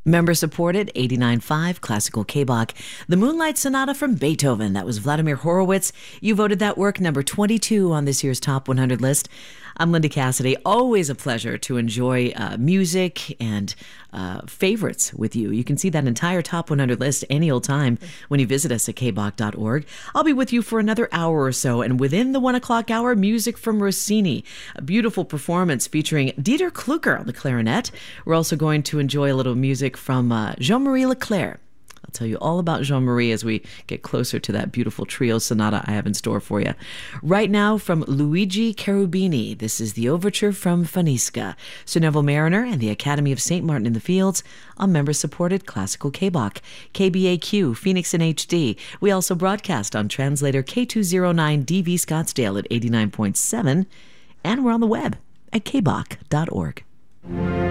Member-supported 89.5 Classical K-Bach. The Moonlight Sonata from Beethoven. That was Vladimir Horowitz. You voted that work number 22 on this year's Top 100 list. I'm Linda Cassidy. Always a pleasure to enjoy music and favorites with you. You can see that entire Top 100 list any old time when you visit us at kbach.org. I'll be with you for another hour or so, and within the 1 o'clock hour, music from Rossini. A beautiful performance featuring Dieter Klucker on the clarinet. We're also going to enjoy a little music from Jean-Marie Leclerc. I'll tell you all about Jean-Marie as we get closer to that beautiful trio sonata I have in store for you. Right now from Luigi Cherubini, this is the overture from Faniska. Sir Neville Mariner and the Academy of St. Martin in the Fields on member-supported Classical K-Bach, KBAQ, Phoenix in HD. We also broadcast on translator K209DV Scottsdale at 89.7, and we're on the web at kbach.org.